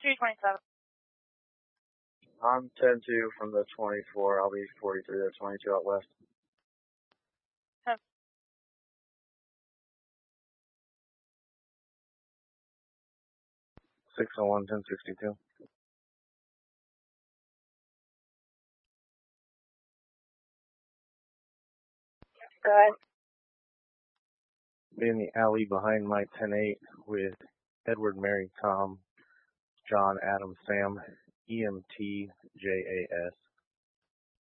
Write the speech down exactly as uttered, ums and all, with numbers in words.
two twenty-seven. I'm ten two from the twenty-four. I'll be forty-three to twenty-two out west. ten. six oh one, ten sixty-two. Go ahead. Be in the alley behind my ten eight with Edward, Mary, Tom, John, Adam, Sam, E M T, J A S.